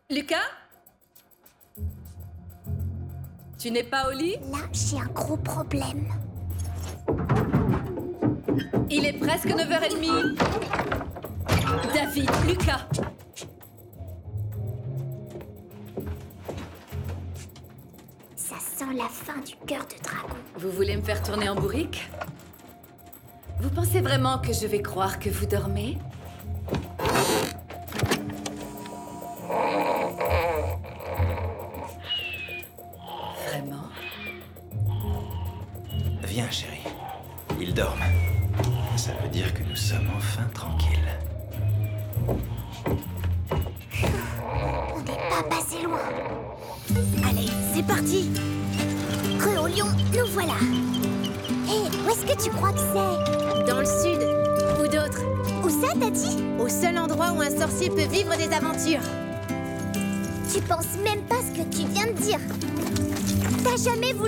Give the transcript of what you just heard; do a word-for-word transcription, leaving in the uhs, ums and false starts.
Lucas? Tu n'es pas au lit? Là, j'ai un gros problème. Il est presque neuf heures trente. David, Lucas. Ça sent la fin du cœur de dragon. Vous voulez me faire tourner en bourrique? Vous pensez vraiment que je vais croire que vous dormez? Vraiment? Viens, chérie. Ils dorment. Ça veut dire que nous sommes enfin tranquilles. On n'est pas passé loin. Allez, c'est parti. Creux au lion, nous voilà. Hé, où est-ce que tu crois que c'est? Dans le sud. Ou d'autres. Où ça, t'as dit? Au seul endroit où un sorcier peut vivre des aventures. Tu penses même pas ce que tu viens de dire. T'as jamais voulu